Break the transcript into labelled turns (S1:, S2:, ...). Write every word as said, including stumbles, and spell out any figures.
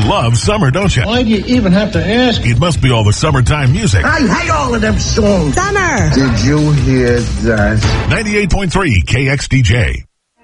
S1: love summer, don't you?
S2: Why do you even have to ask?
S1: It must be all the summertime music.
S3: I hate all of them songs.
S4: Summer.
S3: Did you hear that?
S1: ninety-eight point three K X D J.